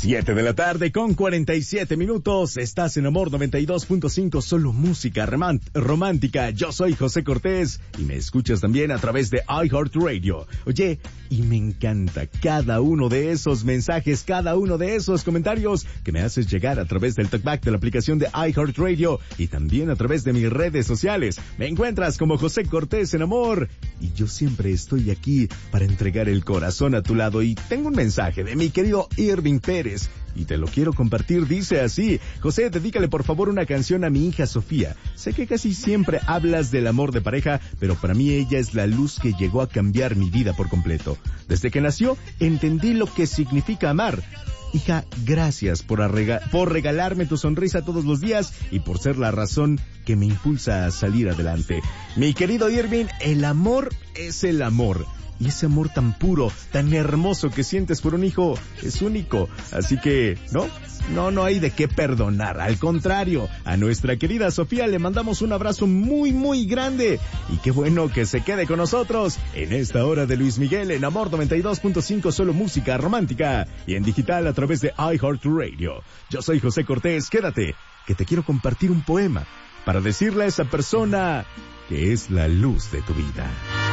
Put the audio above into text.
7 de la tarde con 47 minutos. Estás en Amor 92.5, solo música romántica. Yo soy José Cortés y me escuchas también a través de iHeartRadio. Oye, y me encanta cada uno de esos mensajes, cada uno de esos comentarios que me haces llegar a través del talkback de la aplicación de iHeartRadio y también a través de mis redes sociales. Me encuentras como José Cortés en Amor y yo siempre estoy aquí para entregar el corazón a tu lado. Y tengo un mensaje de mi querido Irving Pérez y te lo quiero compartir. Dice así: José, dedícale por favor una canción a mi hija Sofía. Sé que casi siempre hablas del amor de pareja, pero para mí ella es la luz que llegó a cambiar mi vida por completo. Desde que nació entendí lo que significa amar. Hija, gracias por regalarme tu sonrisa todos los días y por ser la razón que me impulsa a salir adelante. Mi querido Irving, el amor es el amor. Y ese amor tan puro, tan hermoso que sientes por un hijo es único. Así que, no hay de qué perdonar. Al contrario, a nuestra querida Sofía le mandamos un abrazo muy, muy grande. Y qué bueno que se quede con nosotros en esta hora de Luis Miguel en Amor 92.5, solo música romántica. Y en digital a través de iHeartRadio. Yo soy José Cortés, quédate, que te quiero compartir un poema para decirle a esa persona que es la luz de tu vida.